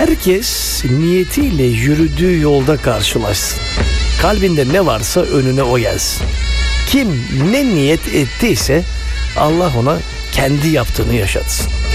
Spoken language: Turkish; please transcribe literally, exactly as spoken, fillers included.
Herkes niyetiyle yürüdüğü yolda karşılaşsın. Kalbinde ne varsa önüne o gelsin. Kim ne niyet ettiyse Allah ona kendi yaptığını yaşatsın.